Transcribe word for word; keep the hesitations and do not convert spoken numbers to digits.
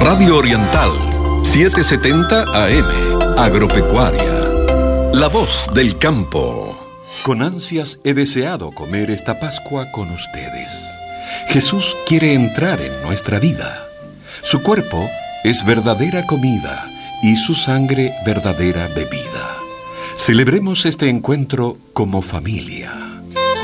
Radio Oriental, setecientos setenta A M, Agropecuaria. La voz del campo. Con ansias he deseado comer esta Pascua con ustedes. Jesús quiere entrar en nuestra vida. Su cuerpo es verdadera comida y su sangre verdadera bebida. Celebremos este encuentro como familia.